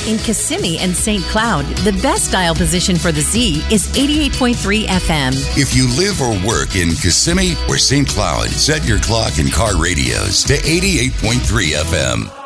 In Kissimmee and St. Cloud, the best dial position for the Z is 88.3 FM. If you live or work in Kissimmee or St. Cloud, set your clock and car radios to 88.3 FM.